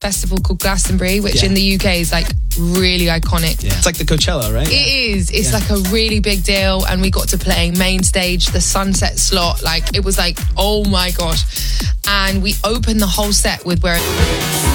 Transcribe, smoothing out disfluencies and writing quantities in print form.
festival called Glastonbury, which in the UK is like really iconic. It's like the Coachella, right? It is. It's like a really big deal, and we got to play main stage, the sunset slot. Like, it was like, oh my gosh. And we opened the whole set with Where